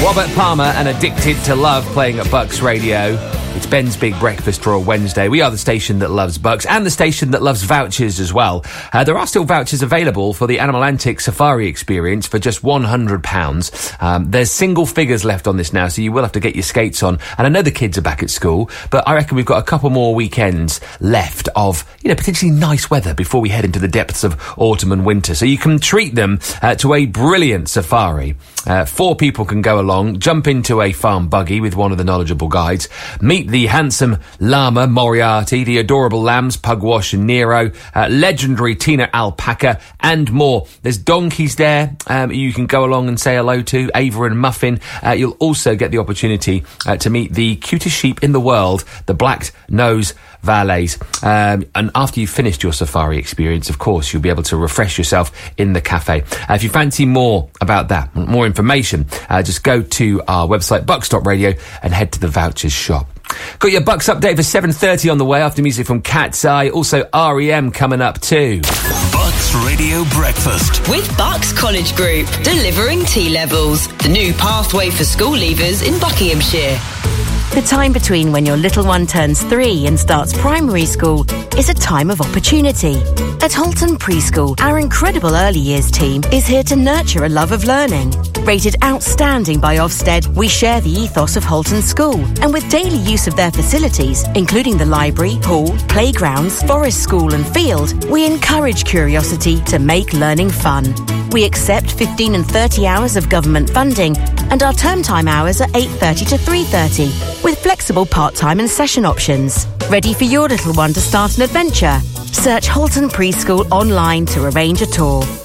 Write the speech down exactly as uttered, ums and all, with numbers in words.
Robert Palmer and Addicted to Love playing at Bucks Radio. It's Ben's Big Breakfast for a Wednesday. We are the station that loves Bucks and the station that loves vouchers as well. Uh, there are still vouchers available for the Animal Antics Safari experience for just one hundred pounds. Um, there's single figures left on this now, so you will have to get your skates on. And I know the kids are back at school, but I reckon we've got a couple more weekends left of, you know, potentially nice weather before we head into the depths of autumn and winter. So you can treat them uh, to a brilliant safari. Uh, four people can go along, jump into a farm buggy with one of the knowledgeable guides, meet the handsome llama Moriarty, the adorable lambs Pugwash and Nero, uh, legendary Tina Alpaca, and more. There's donkeys there um, you can go along and say hello to, Ava and Muffin. Uh, you'll also get the opportunity uh, to meet the cutest sheep in the world, the black nose valets. Um, and after you've finished your safari experience, of course, you'll be able to refresh yourself in the cafe. Uh, if you fancy more about that, more information, uh, just go to our website, bucks dot radio, and head to the vouchers shop. Got your Bucks update for seven thirty on the way after music from Cat's Eye. Also R E M coming up too. Bucks Radio Breakfast. With Bucks College Group, delivering T-levels. The new pathway for school leavers in Buckinghamshire. The time between when your little one turns three and starts primary school is a time of opportunity. At Holton Preschool, our incredible early years team is here to nurture a love of learning. Rated outstanding by Ofsted, we share the ethos of Holton School, and with daily use of their facilities, including the library, hall, playgrounds, forest school and field, we encourage curiosity to make learning fun. We accept fifteen and thirty hours of government funding, and our term time hours are eight thirty to three thirty, with flexible part-time and session options. Ready for your little one to start an adventure? Search Holton Preschool online to arrange a tour.